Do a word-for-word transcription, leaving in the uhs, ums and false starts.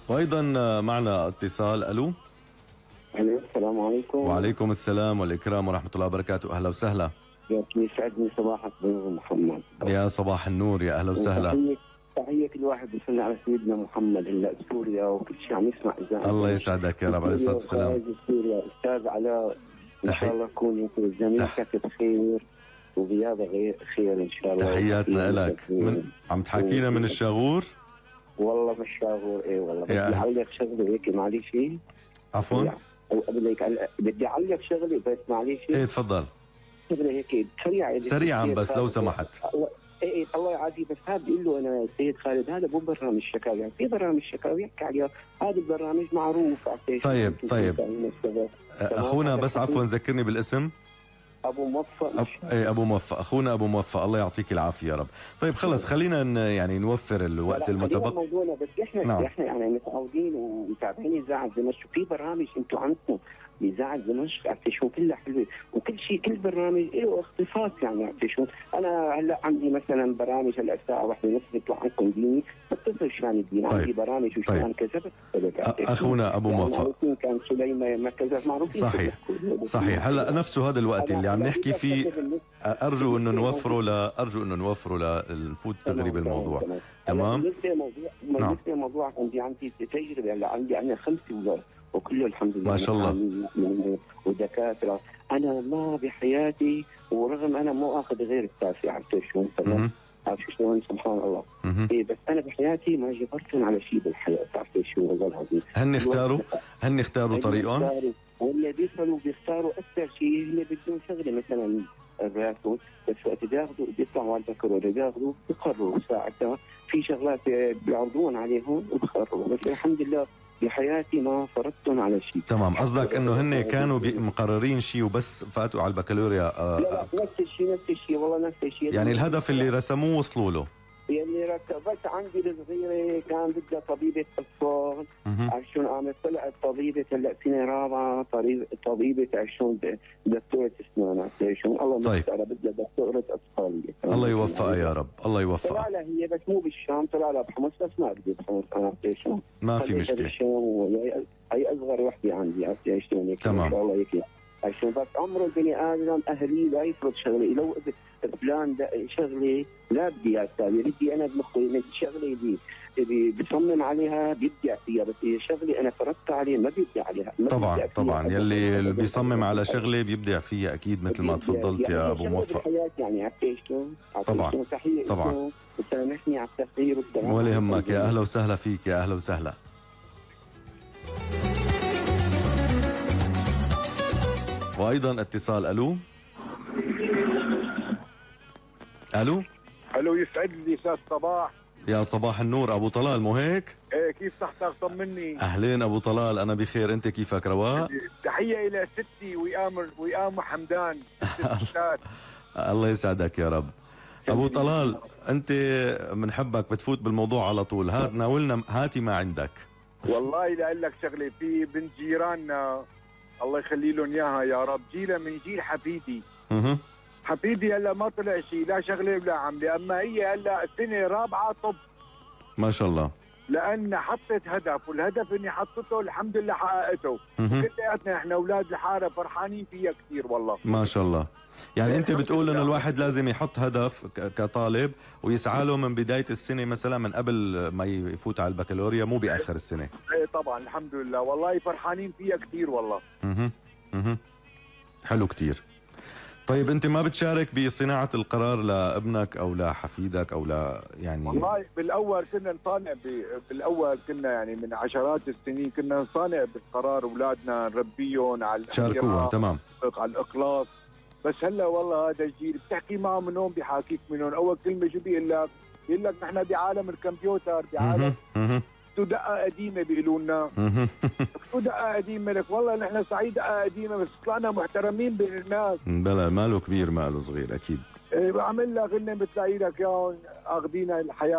وأيضا معنا اتصال. ألو. ألو، السلام عليكم. وعليكم السلام والإكرام ورحمة الله وبركاته. أهلا وسهلا. يسعدني صباحك بنور محمد. يا صباح النور، يا أهلا وسهلا. تحية كل واحد بيصلي على سيدنا محمد هلا بسوريا وكل شيء عم يسمع إذاعة. الله يسعدك يا رب، عليه الصلاة والسلام. سوريا أستاذ علاء، إن شاء الله يكون يمكن الجميع كاتب خير وغيابه غير خير إن شاء الله. تحياتنا لك. من عم تحكينا من الشاغور؟ والله من الشاغور. إيه والله بدي أعلق شغلة هيك معلش. عفوا بدي أعلق شغلة بس معلش. إيه تفضل. شغلة هيك سريعة سريعا بس لو سمحت. ايه ايه الله يعافيه. بس هذا بيقول له انا سيد خالد هذا مو برنامج شكاوي، يعني في برنامج شكاوي يحكي عليها، هذا البرنامج معروف. طيب طيب اخونا بس عفوا ذكرني بالاسم. ابو موفق. أب... ايه ابو موفق، اخونا ابو موفق، الله يعطيك العافيه يا رب. طيب خلص خلينا يعني نوفر الوقت المتبقي. موضوعنا بس احنا نعم. احنا يعني متعودين ومتابعين اذاعه دمشق، في برامج انتم عندكم بإذاعة دمشق عرفتي شو كلها حلوة وكل شيء، كل برنامج له اختصاص يعني عرفتي شو. أنا هلا عندي مثلا برامج هلا الساعة واحدة ونص بيطلع عندكم ديني، بتصل شان الدين. طيب. عندي برامج وشان طيب. كذا. أخونا أبو موفق يعني كان سليمة مركز معروفين. صحيح صحيح. هلا نفسه هذا الوقت اللي عم نحكي فيه، أرجو إنه نوفره ل أرجو إنه نوفره لنفوت تغريب الموضوع. تمام. بالنسبة لموضوع بالنسبة لموضوع عندي عندي تجربة هلا عندي أنا خمس أولاد وكله الحمد لله ما شاء الله ودكاتره. انا ما بحياتي ورغم انا مو اخذ غير التاسع عرفت شو مثلا عرفت شلون سبحان الله. إيه بس انا بحياتي ما جبرتهم على شيء بالحياه عرفت شو والله. هن اختاروا هن اختاروا طريقهم واللي بيصلوا بيختاروا اكثر شيء اللي بدهم شغله مثلا الراتب، بس وقت بياخذوا بيطلعوا على البكالوريا بياخذوا بيقرروا ساعتها في شغلات بيعرضون عليهم وبيقرروا. بس الحمد لله بحياتي ما فرضتهم على شيء. تمام. قصدك انه هن كانوا مقررين شيء وبس فاتوا على البكالوريا؟ آه لا نفس الشيء نفس الشيء والله نفس الشيء. يعني الهدف اللي رسموه وصلوا له. يعني ركبت عندي الصغيره كان بدها طبيبه اطفال عشان عم طلعت طبيبه هلا سنه رابعه طبيبه عشان دكتوره اسنان عشان الله طيب. مستعره بدها دكتوره اطفال. الله يوفقها يا رب، الله يوفقها. طلع لها هي بس مو بالشام، طلع لها بحمص بس ما بدي بحمص انا عشان ما في مشكله. هي اصغر وحده عندي عرفتي شلون هيك تمام. ان شاء الله هيك عشان بس عمر البني ادم اهلي لا يفرض شغله. لو فلان شغله لا بدي اياها بدي انا بمخي شغله دي بصمم عليها بيبدع فيها، بس هي شغله انا فرضت عليه ما بيبدع عليها. ما طبعا فيها. طبعا يلي اللي بيصمم على شغله بيبدع فيها اكيد مثل ما تفضلت يا ابو موفق. يعني عرفتي شلون؟ طبعا طبعا. وسامحني على التغيير والتغيير. ولا يهمك، يا اهلا وسهلا فيك، يا اهلا وسهلا. وايضا اتصال. الو الو الو يسعد لي استاذ صباح. يا صباح النور ابو طلال، مو هيك؟ ايه كيف صحتك؟ طمني. اهلين ابو طلال، انا بخير، انت كيفك؟ رواق؟ تحيه الى ستي وئام وئام حمدان. الله يسعدك يا رب. ابو طلال انت بنحبك بتفوت بالموضوع على طول، هات ناولنا هاتي ما عندك. والله لاقول لك شغله، في بنت جيراننا الله يخلي لهم اياها يا رب، جيلها من جيل حفيدي. اها حفيدي هلا ما طلع شيء لا شغله ولا عمله، اما هي هلا سنه رابعه طب ما شاء الله. لان حطت هدف والهدف اني حطته الحمد لله حققته. كلياتنا احنا اولاد الحاره فرحانين فيها كثير والله ما شاء الله. يعني انت بتقول انه الواحد لازم يحط هدف كطالب ويسعى له من بدايه السنه مثلا، من قبل ما يفوت على البكالوريا، مو باخر السنه. ايه طبعا الحمد لله والله فرحانين فيها كثير والله. اها اها حلو كثير. طيب انت ما بتشارك بصناعه القرار لابنك او لحفيدك او ل يعني؟ والله بالاول كنا نصانع بالاول كنا يعني من عشرات السنين كنا نصانع بالقرار اولادنا نربيهم على تشاركوهم. تمام. على الاخلاص. بس هلا والله هذا الجيل بتحكي معه من هون بيحاكيك من هون، اول كلمه شو بيقول لك؟ بيقول لك نحن بعالم الكمبيوتر، بعالم شو دقه قديمه بيقولوا لنا. شو دقه قديمه لك؟ والله نحن صحيح دقه قديمه بس طلعنا محترمين بين الناس. بلا ماله كبير ماله صغير اكيد. إيه بعمل لك غنى بتلاقي لك اياهم اخذين الحياه